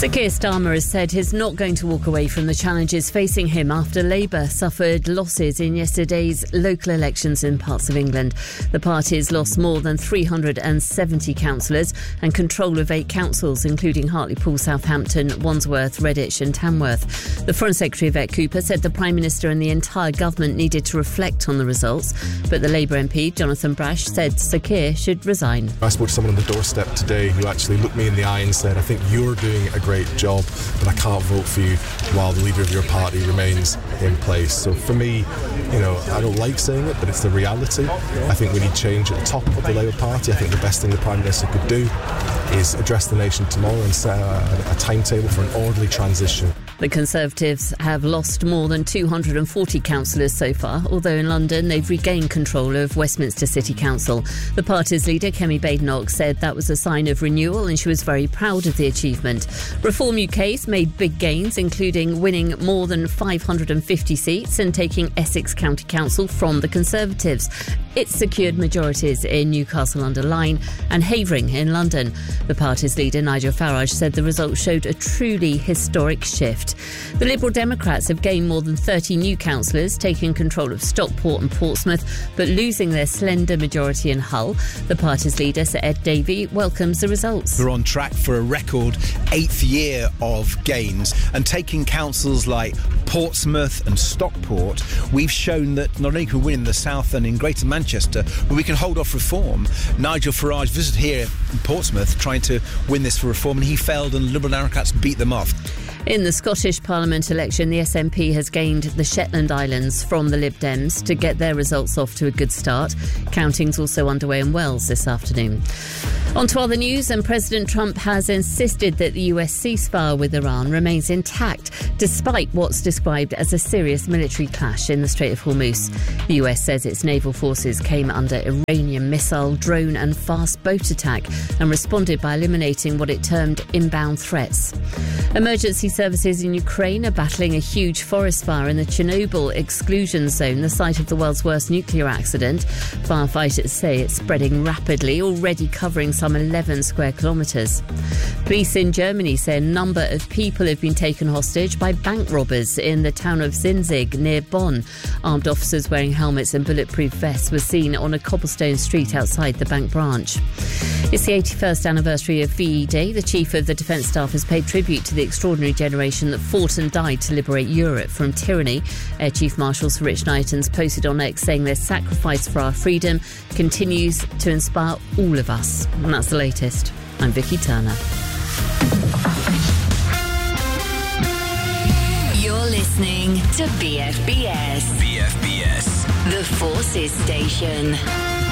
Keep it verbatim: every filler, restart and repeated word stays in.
Sir Keir Starmer has said he's not going to walk away from the challenges facing him after Labour suffered losses in yesterday's local elections in parts of England. The party's lost more than three hundred seventy councillors and control of eight councils, including Hartlepool, Southampton, Wandsworth, Redditch and Tamworth. The Foreign Secretary, Yvette Cooper, said the Prime Minister and the entire government needed to reflect on the results, but the Labour M P, Jonathan Brash, said Sir Keir should resign. I spoke to someone on the doorstep today who actually looked me in the eye and said, I think you're doing a great job, but I can't vote for you while the leader of your party remains in place. So for me, you know, I don't like saying it, but it's the reality. I think we need change at the top of the Labour Party. I think the best thing the Prime Minister could do is address the nation tomorrow and set a, a timetable for an orderly transition. The Conservatives have lost more than two hundred forty councillors so far, although in London they've regained control of Westminster City Council. The party's leader, Kemi Badenoch, said that was a sign of renewal and she was very proud of the achievement. Reform U K's made big gains, including winning more than five hundred fifty seats and taking Essex County Council from the Conservatives. It secured majorities in Newcastle-under-Lyme and Havering in London. The party's leader, Nigel Farage, said the results showed a truly historic shift. The Liberal Democrats have gained more than thirty new councillors, taking control of Stockport and Portsmouth, but losing their slender majority in Hull. The party's leader, Sir Ed Davey, welcomes the results. We're on track for a record eighth year of gains, and taking councils like Portsmouth and Stockport, we've shown that not only can we win in the south and in Greater Manchester, but we can hold off reform. Nigel Farage visited here in Portsmouth trying to win this for reform, and he failed, and Liberal Democrats beat them off. In the Scottish Parliament election, the S N P has gained the Shetland Islands from the Lib Dems to get their results off to a good start. Counting's also underway in Wales this afternoon. On to other news, and President Trump has insisted that the U S ceasefire with Iran remains intact, despite what's described as a serious military clash in the Strait of Hormuz. The U S says its naval forces came under Iranian missile, drone and fast boat attack and responded by eliminating what it termed inbound threats. Emergency services in Ukraine are battling a huge forest fire in the Chernobyl exclusion zone, the site of the world's worst nuclear accident. Firefighters say it's spreading rapidly, already covering some eleven square kilometres. Police in Germany say a number of people have been taken hostage by bank robbers in the town of Sinzig near Bonn. Armed officers wearing helmets and bulletproof vests were seen on a cobblestone street outside the bank branch. It's the eighty-first anniversary of V E Day. The Chief of the Defence Staff has paid tribute to the extraordinary generation that fought and died to liberate Europe from tyranny. Air Chief Marshal Sir Rich Knightons posted on X saying their sacrifice for our freedom continues to inspire all of us. And that's the latest. I'm Vicky Turner. You're listening to B F B S. B F B S. The Forces Station.